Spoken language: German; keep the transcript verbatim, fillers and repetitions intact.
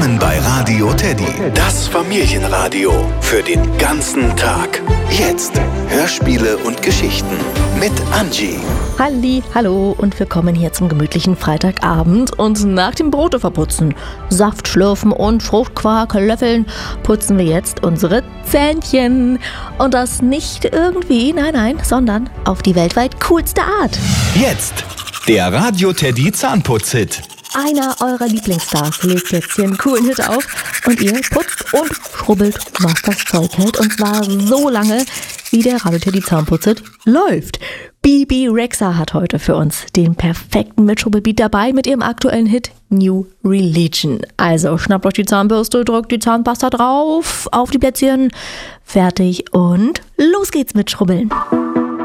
Willkommen bei Radio Teddy, das Familienradio für den ganzen Tag. Jetzt Hörspiele und Geschichten mit Angie. Halli, hallo und willkommen hier zum gemütlichen Freitagabend. Und nach dem Brote verputzen, Saft schlürfen und Fruchtquark löffeln, putzen wir jetzt unsere Zähnchen. Und das nicht irgendwie, nein, nein, sondern auf die weltweit coolste Art. Jetzt der Radio Teddy Zahnputz-Hit. Einer eurer Lieblingsstars legt jetzt hier einen coolen Hit auf und ihr putzt und schrubbelt, was das Zeug hält. Und zwar so lange, wie der Radio Teddy Zahnputz-Hit läuft. Bebe Rexha hat heute für uns den perfekten Mitschrubbelbeat dabei mit ihrem aktuellen Hit New Religion. Also schnappt euch die Zahnbürste, drückt die Zahnpasta drauf, auf die Plätzchen, fertig und los geht's mit Schrubbeln.